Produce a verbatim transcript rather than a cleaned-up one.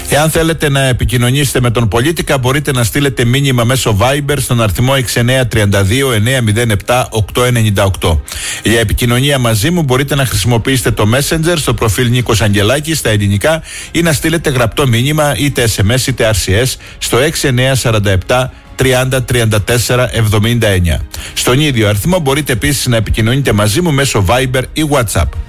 Εάν θέλετε να επικοινωνήσετε με τον Πολίτικα, μπορείτε να στείλετε μήνυμα μέσω Viber στον αριθμό έξι εννιά τρία δύο εννιά μηδέν επτά οκτώ εννιά οκτώ. Για επικοινωνία μαζί μου μπορείτε να χρησιμοποιήσετε το Messenger στο προφίλ Νίκος Αγγελάκης στα ελληνικά ή να στείλετε γραπτό μήνυμα είτε ες εμ ες είτε αρ σι ες στο έξι εννιά τέσσερα επτά τριάντα τριάντα τέσσερα εβδομήντα εννιά. Στον ίδιο αριθμό μπορείτε επίσης να επικοινωνείτε μαζί μου μέσω Viber ή WhatsApp.